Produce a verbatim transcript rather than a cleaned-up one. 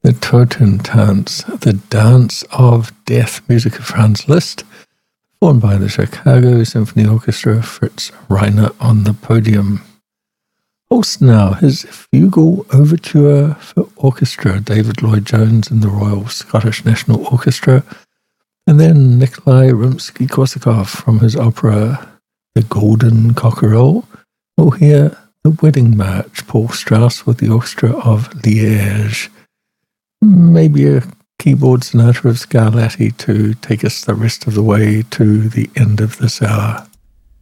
the Totentanz, the Dance of Death, music of Franz Liszt, performed by the Chicago Symphony Orchestra, Fritz Reiner on the podium. Holst now, his Fugal Overture for Orchestra, David Lloyd-Jones and the Royal Scottish National Orchestra, and then Nikolai Rimsky-Korsakov from his opera The Golden Cockerel. We'll hear the Wedding March, Paul Strauss with the Orchestra of Liège. Maybe a keyboard sonata of Scarlatti to take us the rest of the way to the end of this hour.